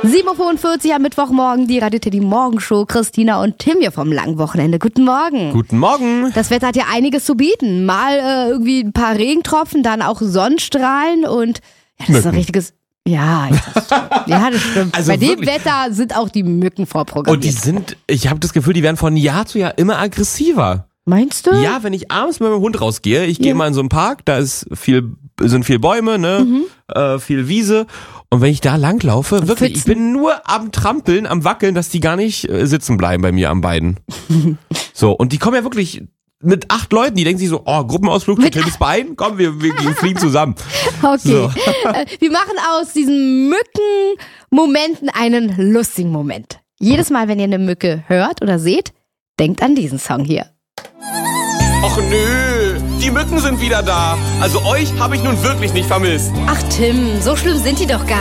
7.45 Uhr am Mittwochmorgen, die Radio Teddy Morgenshow. Christina und Tim hier vom langen Wochenende. Guten Morgen. Guten Morgen. Das Wetter hat ja einiges zu bieten. Mal irgendwie ein paar Regentropfen, dann auch Sonnenstrahlen und ja, das ist ein richtiges... Ja, das stimmt. Also bei dem wirklich. Wetter sind auch die Mücken vorprogrammiert. Und ich habe das Gefühl, die werden von Jahr zu Jahr immer aggressiver. Meinst du? Ja, wenn ich abends mit meinem Hund rausgehe, ich gehe mal in so einen Park, da sind viel Bäume, ne, viel Wiese. Und wenn ich da langlaufe, wirklich, ich bin nur am Trampeln, am Wackeln, dass die gar nicht sitzen bleiben bei mir am Beinen. So, und die kommen ja wirklich mit 8 Leuten, die denken sich so, oh, Gruppenausflug zu Tildes Bein, komm, wir fliegen zusammen. Okay. So. Wir machen aus diesen Mückenmomenten einen lustigen Moment. Jedes Mal, wenn ihr eine Mücke hört oder seht, denkt an diesen Song hier. Och nö, die Mücken sind wieder da. Also euch habe ich nun wirklich nicht vermisst. Ach Tim, so schlimm sind die doch gar